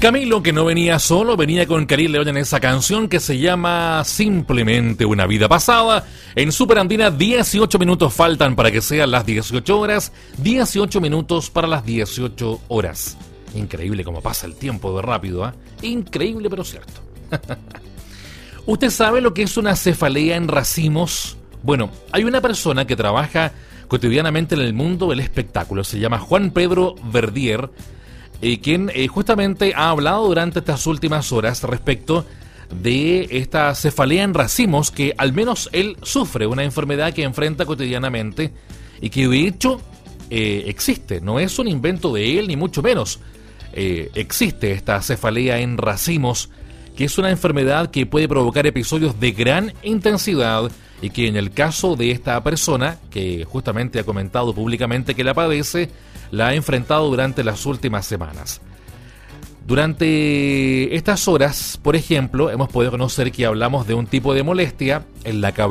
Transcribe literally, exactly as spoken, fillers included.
Camilo, que no venía solo, venía con Karim León en esa canción que se llama Simplemente una vida pasada. En Super Andina, dieciocho minutos faltan para que sean las dieciocho horas, dieciocho minutos para las dieciocho horas. Increíble cómo pasa el tiempo de rápido, ¿eh? Increíble, pero cierto. ¿Usted sabe lo que es una cefalea en racimos? Bueno, hay una persona que trabaja cotidianamente en el mundo del espectáculo, se llama Juan Pedro Verdier, Eh, quien eh, justamente ha hablado durante estas últimas horas respecto de esta cefalea en racimos, que al menos él sufre, una enfermedad que enfrenta cotidianamente y que de hecho eh, existe, no es un invento de él ni mucho menos. Eh, existe esta cefalea en racimos, que es una enfermedad que puede provocar episodios de gran intensidad y que en el caso de esta persona, que justamente ha comentado públicamente que la padece, la ha enfrentado durante las últimas semanas. Durante estas horas, por ejemplo, hemos podido conocer que hablamos de un tipo de molestia en la cabeza